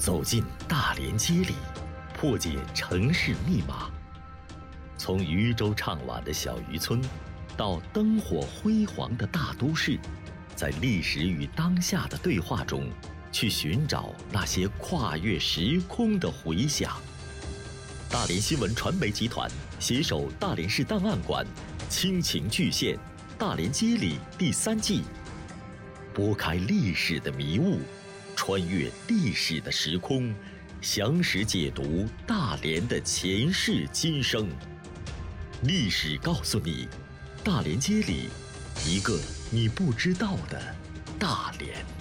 走进大连街里，破解城市密码。从渔舟唱晚的小渔村，到灯火辉煌的大都市，在历史与当下的对话中，去寻找那些跨越时空的回响。大连新闻传媒集团携手大连市档案馆，倾情巨献《大连街里》第3季，拨开历史的迷雾，穿越历史的时空，详实解读大连的前世今生。历史告诉你，大连街里，一个你不知道的大连。